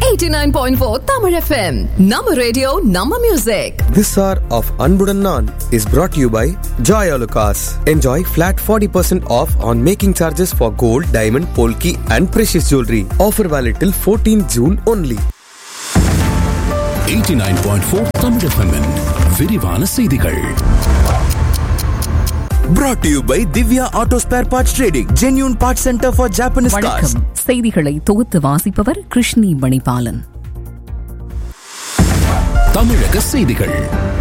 89.4 Tamil FM. Nama radio, Nama music. This hour of Anbudan Naan is brought to you by Joy Alucas. Enjoy flat 40% off on making charges for gold, diamond, polki and precious jewelry. Offer valid till 14 June only. 89.4 Tamil FM விரிவான செய்திகள். Brought to you by Divya Auto Spare Parts Trading, genuine parts center for Japanese cars. செய்திகளை தொகுத்து வாசிப்பவர் கிருஷ்ணி மணிபாலன். தமிழக செய்திகள்.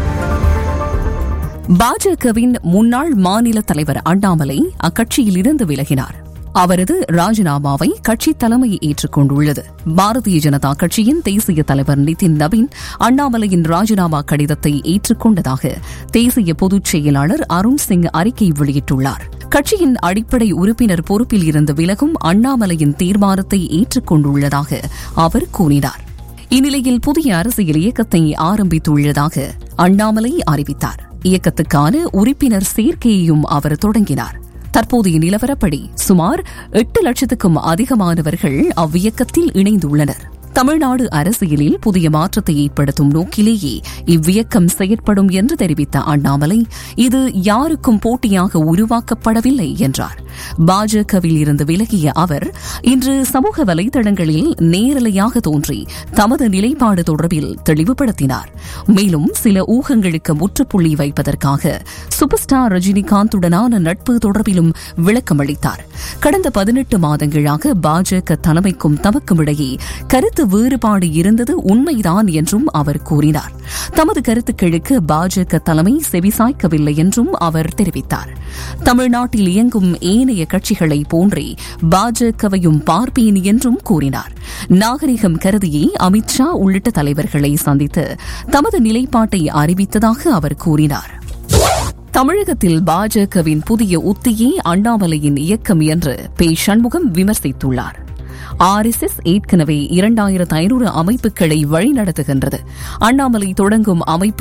பாஜகவின் முன்னாள் மாநில தலைவர் அண்ணாமலை அக்கட்சியில் இருந்து விலகினார். அவரது ராஜினாமாவை கட்சி தலைமை ஏற்றுக்கொண்டுள்ளது. பாரதிய ஜனதா கட்சியின் தேசிய தலைவர் நிதின் நவீன் அண்ணாமலையின் ராஜினாமா கடிதத்தை ஏற்றுக்கொண்டதாக தேசிய பொதுச் செயலாளர் அருண் சிங் அறிக்கை வெளியிட்டுள்ளார். கட்சியின் அடிப்படை உறுப்பினர் பொறுப்பில் இருந்து விலகும் அண்ணாமலையின் தீர்மானத்தை ஏற்றுக்கொண்டுள்ளதாக அவர் கூறினார். இந்நிலையில் புதிய அரசியல் இயக்கத்தை ஆரம்பித்துள்ளதாக அண்ணாமலை அறிவித்தார். இயக்கத்துக்கான உறுப்பினர் சேர்க்கையையும் அவர் தொடங்கினார். தற்போதைய நிலவரப்படி சுமார் 8 லட்சத்துக்கும் அதிகமானவர்கள் அவ்வியக்கத்தில் இணைந்துள்ளனர். தமிழ்நாடு அரசியலில் புதிய மாற்றத்தை ஏற்படுத்தும் நோக்கிலேயே இவ்வியக்கம் செயற்படும் என்று தெரிவித்த அண்ணாமலை இது யாருக்கும் போட்டியாக உருவாக்கப்படவில்லை என்றார். பாஜகவில் இருந்து விலகிய அவர் இன்று சமூக வலைதளங்களில் நேரலையாக தோன்றி தமது நிலைப்பாடு தொடர்பில் தெளிவுபடுத்தினார். மேலும் சில ஊகங்களுக்கு முற்றுப்புள்ளி வைப்பதற்காக சூப்பர் ஸ்டார் ரஜினிகாந்துடனான நட்பு தொடர்பிலும் விளக்கமளித்தார். கடந்த 18 மாதங்களாக பாஜக தலைமைக்கும் தமக்கும் இடையே கருத்து வேறுபாடு இருந்தது உண்மைதான் என்றும் அவர் கூறினார். தமது கருத்துக்களுக்கு பாஜக தலைமை செவிசாய்க்கவில்லை என்றும் அவர் தெரிவித்தார். தமிழ்நாட்டில் இயங்கும் ஏனைய கட்சிகளை போன்றே பாஜகவையும் பார்ப்பேன் என்றும் கூறினார். நாகரிகம் கருதியே அமித்ஷா உள்ளிட்ட தலைவர்களை சந்தித்து தமது நிலைப்பாட்டை அறிவித்ததாக அவர் கூறினார். தமிழகத்தில் பாஜகவின் புதிய உத்தியே அண்ணாமலையின் இயக்கம் என்று பே. சண்முகம் விமர்சித்துள்ளார். RSS ஏற்கனவே 2500 அமைப்புகளை வழிநடத்துகின்றது. அண்ணாமலை தொடங்கும் அமைப்பு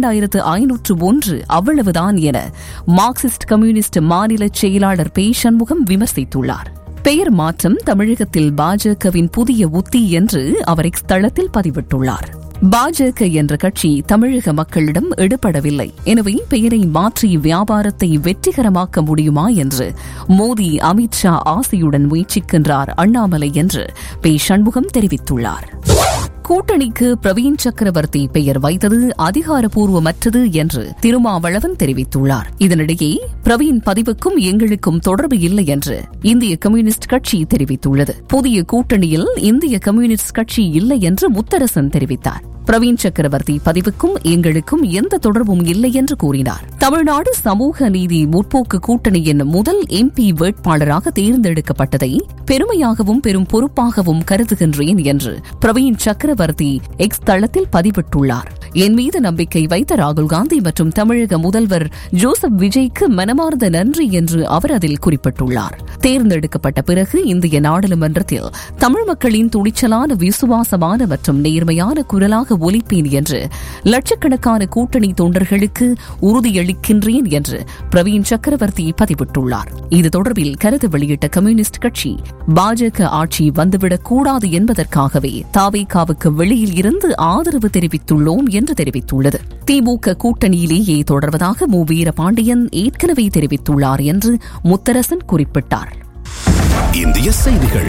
2501 அவ்வளவுதான் என மார்க்சிஸ்ட் கம்யூனிஸ்ட் மாநில செயலாளர் பே. சண்முகம் விமர்சித்துள்ளார். பெயர் மாற்றம் தமிழகத்தில் பாஜகவின் புதிய உத்தி என்று அவர் எக்ஸ் தளத்தில் பதிவிட்டுள்ளார். பாஜக என்ற கட்சி தமிழக மக்களிடம் எடுபடவில்லை. எனவே பெயரை மாற்றி வியாபாரத்தை வெற்றிகரமாக்க முடியுமா என்று மோடி, அமித்ஷா ஆசையுடன் முயற்சிக்கின்றார் அண்ணாமலை என்று பே. சண்முகம் தெரிவித்துள்ளார். கூட்டணிக்கு பிரவீன் சக்கரவர்த்தி பெயர் வைத்தது அதிகாரப்பூர்வமற்றது என்று திருமாவளவன் தெரிவித்துள்ளார். இதனிடையே பிரவீன் பதிவுக்கும் எங்களுக்கும் தொடர்பு இல்லை என்று இந்திய கம்யூனிஸ்ட் கட்சி தெரிவித்துள்ளது. புதிய கூட்டணியில் இந்திய கம்யூனிஸ்ட் கட்சி இல்லை என்று முத்தரசன் தெரிவித்தார். பிரவீன் சக்கரவர்த்தி பதிவுக்கும் எங்களுக்கும் எந்த தொடர்பும் இல்லை என்று கூறினார். தமிழ்நாடு சமூக நீதி முற்போக்கு கூட்டணியின் முதல் MP வேட்பாளராக தேர்ந்தெடுக்கப்பட்டதை பெருமையாகவும் பெரும் பொறுப்பாகவும் கருதுகின்றேன் என்று பிரவீன் சக்கரவர்த்தி எக்ஸ் தளத்தில் பதிவிட்டுள்ளார். என் மீது நம்பிக்கை வைத்த ராகுல் காந்தி மற்றும் தமிழக முதல்வர் ஜோசப் விஜய்க்கு மனமார்ந்த நன்றி என்று அவர் அதில் குறிப்பிட்டுள்ளார். தேர்ந்தெடுக்கப்பட்ட பிறகு இந்திய நாடாளுமன்றத்தில் தமிழ் மக்களின் துணிச்சலான, விசுவாசமான மற்றும் நேர்மையான குரலாக ஒலிப்பேன் என்று லட்சக்கணக்கான கூட்டணி தொண்டர்களுக்கு உறுதியளிக்கின்றேன் என்று பிரவீன் சக்கரவர்த்தி பதிவிட்டுள்ளார். இது தொடர்பில் கருத்து வெளியிட்ட கம்யூனிஸ்ட் கட்சி பாஜக ஆட்சி வந்துவிடக் கூடாது என்பதற்காகவே தாவேகாவுக்கு வெளியில் இருந்து ஆதரவு தெரிவித்துள்ளோம் என்று தெரிவித்துள்ளது. திமுக கூட்டணியிலேயே தொடர்வதாக மு. வீரபாண்டியன் ஏற்கனவே தெரிவித்துள்ளார் என்று முத்தரசன் குறிப்பிட்டார். இந்திய செய்திகள்.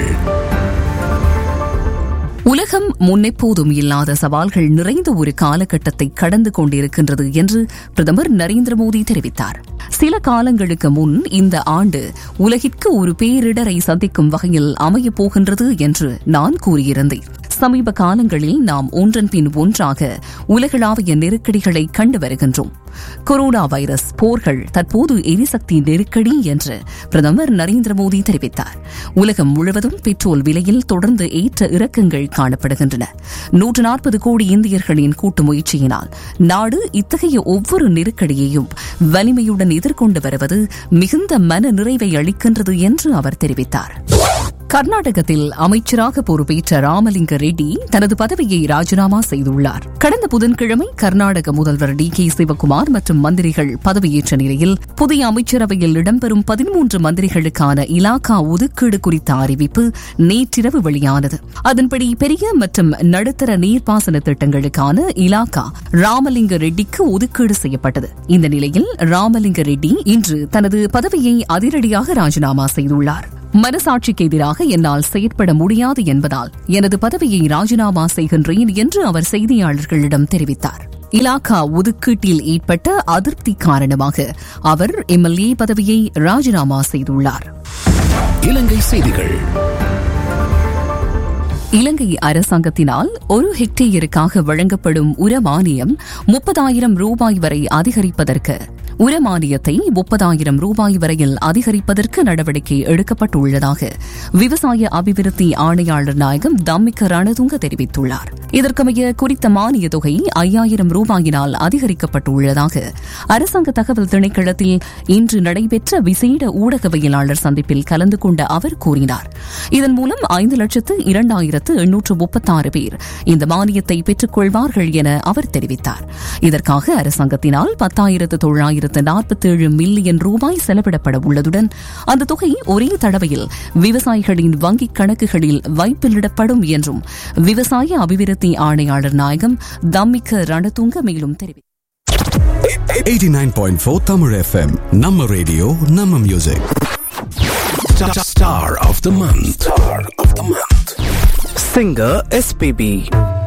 உலகம் முன்னெப்போதும் இல்லாத சவால்கள் நிறைந்த ஒரு காலகட்டத்தை கடந்து கொண்டிருக்கின்றது என்று பிரதமர் நரேந்திர மோடி தெரிவித்தார். சில காலங்களுக்கு முன் இந்த ஆண்டு உலகிற்கு ஒரு பேரிடரை சந்திக்கும் வகையில் அமையப் போகின்றது என்று நான் கூறியிருந்தேன். சமீப காலங்களில் நாம் ஒன்றன் பின் ஒன்றாக உலகளாவிய நெருக்கடிகளை கண்டு வருகின்றோம். கொரோனா வைரஸ், போர்கள், தற்போது எரிசக்தி நெருக்கடி என்று பிரதமர் நரேந்திர மோடி தெரிவித்தார். உலகம் முழுவதும் பெட்ரோல் விலையில் தொடர்ந்து ஏற்ற இறக்கங்கள் காணப்படுகின்றன. 140 கோடி இந்தியர்களின் கூட்டு முயற்சியினால் நாடு இத்தகைய ஒவ்வொரு நெருக்கடியையும் வலிமையுடன் எதிர்கொண்டு வருவது மிகுந்த மன நிறைவை அளிக்கின்றது என்று அவர் தெரிவித்தார். கர்நாடகத்தில் அமைச்சராக பொறுப்பேற்ற ராமலிங்க ரெட்டி தனது பதவியை ராஜினாமா செய்துள்ளார். கடந்த புதன்கிழமை கர்நாடக முதல்வர் DK சிவகுமார் மற்றும் மந்திரிகள் பதவியேற்ற நிலையில் புதிய அமைச்சரவையில் இடம்பெறும் 13 மந்திரிகளுக்கான இலாகா ஒதுக்கீடு குறித்த அறிவிப்பு நேற்றிரவு வெளியானது. அதன்படி பெரிய மற்றும் நடுத்தர நீர்ப்பாசன திட்டங்களுக்கான இலாகா ராமலிங்க ரெட்டிக்கு ஒதுக்கீடு செய்யப்பட்டது. இந்த நிலையில் ராமலிங்க ரெட்டி இன்று தனது பதவியை அதிரடியாக ராஜினாமா செய்துள்ளார். மனசாட்சிக்கு எதிராக என்னால் செயற்பட முடியாது என்பதால் எனது பதவியை ராஜினாமா செய்கின்றேன் என்று அவர் செய்தியாளர்களிடம் தெரிவித்தார். இலாகா ஒதுக்கீட்டில் ஏற்பட்ட அதிருப்தி காரணமாக அவர் MLA பதவியை ராஜினாமா செய்துள்ளார். இலங்கை செய்திகள். இலங்கை அரசாங்கத்தினால் 1 ஹெக்டேயருக்காக வழங்கப்படும் உரமானியம் 30,000 ரூபாய் வரை அதிகரிப்பதற்கு உரமானியத்தை 30,000 ரூபாய் வரையில் அதிகரிப்பதற்கு நடவடிக்கை எடுக்கப்பட்டுள்ளதாக விவசாய அபிவிருத்தி ஆணையாளர் நாயகம் தம்மிக்க ரணதுங்க தெரிவித்துள்ளார். இதற்கமைய குறித்த மானிய தொகை 5,000 ரூபாயினால் அதிகரிக்கப்பட்டுள்ளதாக அரசாங்க தகவல் திணைக்களத்தில் இன்று நடைபெற்ற விசேட ஊடகவியலாளர் சந்திப்பில் கலந்து கொண்ட அவர் கூறினார். இதன் மூலம் 5,02,836 பேர் இந்த மானியத்தை பெற்றுக் கொள்வார்கள் என அவர் தெரிவித்தார். இதற்காக அரசாங்கத்தினால் 10,947 மில்லியன் ரூபாய் செலவிடப்பட உள்ளதுடன் அந்த தொகை ஒரே தடவையில் விவசாயிகளின் வங்கிக் கணக்குகளில் வைப்பிலிடப்படும் என்றும் விவசாய அபிவிருத்தி ஆணையாளர் நாயகம் தம்மிக்க ரணதுங்க மேலும் தெரிவித்தார். 89.4 Tamil FM. நம்ம ரேடியோ, நம்ம music. Star of the month. Singer SPB.